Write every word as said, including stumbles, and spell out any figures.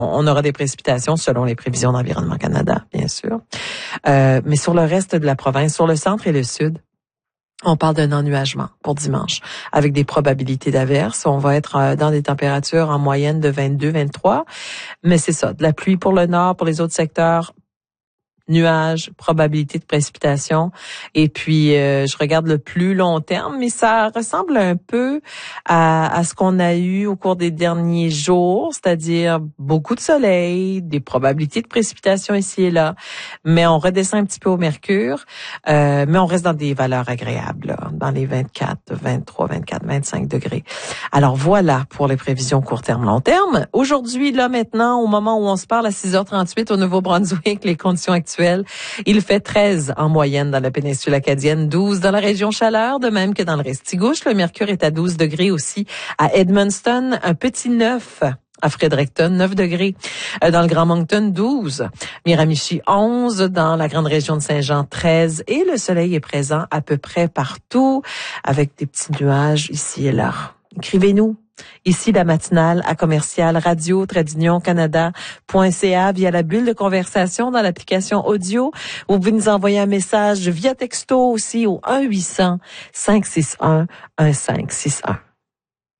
On aura des précipitations selon les prévisions d'Environnement Canada, bien sûr. Euh, mais sur le reste de la province, sur le centre et le sud, on parle d'un ennuagement pour dimanche, avec des probabilités d'averses. On va être dans des températures en moyenne de vingt-deux, vingt-trois. Mais c'est ça, de la pluie pour le nord, pour les autres secteurs, nuages, probabilité de précipitation. Et puis, euh, je regarde le plus long terme, mais ça ressemble un peu à, à ce qu'on a eu au cours des derniers jours, c'est-à-dire beaucoup de soleil, des probabilités de précipitation ici et là, mais on redescend un petit peu au mercure, euh, mais on reste dans des valeurs agréables, là, dans les vingt-quatre, vingt-trois, vingt-quatre, vingt-cinq degrés. Alors voilà pour les prévisions court terme, long terme. Aujourd'hui, là maintenant, au moment où on se parle à six heures trente-huit au Nouveau-Brunswick, les conditions actuelles, il fait treize en moyenne dans la péninsule acadienne, douze dans la région Chaleur, de même que dans le Restigouche. Le mercure est à douze degrés aussi à Edmundston, un petit neuf à Fredericton, neuf degrés. Dans le Grand Moncton, douze. Miramichi, onze. Dans la grande région de Saint-Jean, treize. Et le soleil est présent à peu près partout, avec des petits nuages ici et là. Écrivez-nous. Ici, la matinale à commercial radio tradignon canada point c a via la bulle de conversation dans l'application audio. Vous pouvez nous envoyer un message via texto aussi au un huit cents, cinq six un, un cinq six un.